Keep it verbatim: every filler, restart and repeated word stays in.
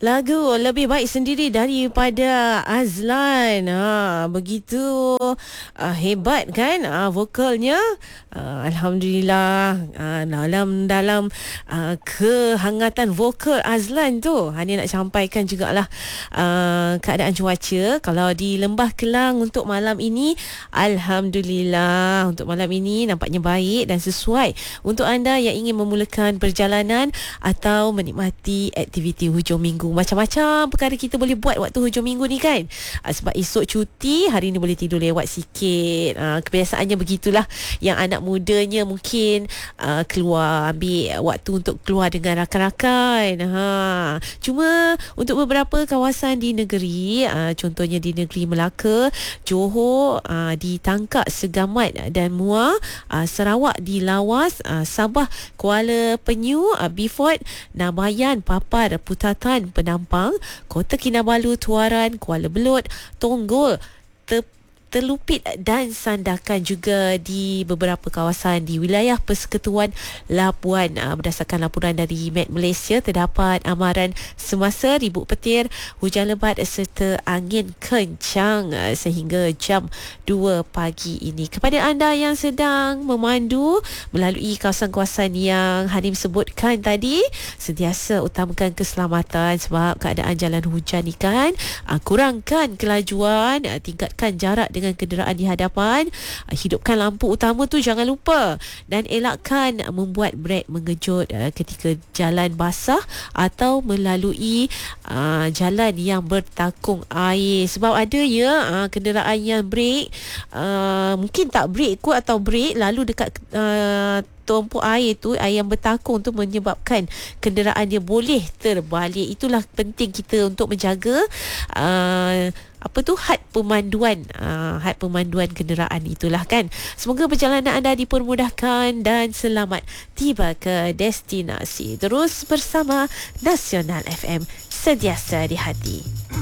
Lagu lebih baik sendiri daripada Azlan. Ha, begitu uh, hebat kan uh, vokalnya. Uh, Alhamdulillah uh, dalam dalam uh, kehangatan vokal Azlan tu, Hani nak sampaikan jugalah uh, keadaan cuaca kalau di Lembah Kelang untuk malam ini. Alhamdulillah untuk malam ini nampaknya baik dan sesuai untuk anda yang ingin memulakan perjalanan atau menikmati aktiviti hujung minggu. Macam-macam perkara kita boleh buat waktu hujung minggu ni kan. uh, Sebab esok cuti, hari ni boleh tidur lewat sikit. uh, Kebiasaannya begitulah. Yang anak mudanya mungkin uh, keluar, ambil waktu untuk keluar dengan rakan-rakan. ha. Cuma untuk beberapa kawasan di negeri, uh, contohnya di negeri Melaka, Johor, uh, di Tangkak, Segamat dan Muar, uh, Sarawak di Lawas, uh, Sabah, Kuala Penyu, uh, Beaufort, Nabayan, Papar, Putatan, Penampang, Kota Kinabalu, Tuaran, Kuala Belud, Tonggol, Te- Telupit dan Sandakan, juga di beberapa kawasan di wilayah Persekutuan Labuan. Berdasarkan laporan dari Met Malaysia, terdapat amaran semasa ribut petir, hujan lebat serta angin kencang sehingga jam dua pagi ini. Kepada anda yang sedang memandu melalui kawasan-kawasan yang Hanim sebutkan tadi, sentiasa utamakan keselamatan sebab keadaan jalan hujan ni kan. Kurangkan kelajuan, tingkatkan jarak dengan dengan kenderaan di hadapan, hidupkan lampu utama tu jangan lupa, dan elakkan membuat brek mengejut ketika jalan basah atau melalui uh, jalan yang bertakung air. Sebab ada ya uh, kenderaan yang brek uh, mungkin tak brek kuat atau brek lalu dekat uh, tumpuk air tu, air yang bertakung tu menyebabkan kenderaan dia boleh terbalik. Itulah penting kita untuk menjaga uh, apa tu had pemanduan uh, had pemanduan kenderaan itulah kan. Semoga perjalanan anda dipermudahkan dan selamat tiba ke destinasi. Terus bersama Nasional F M, sentiasa di hati.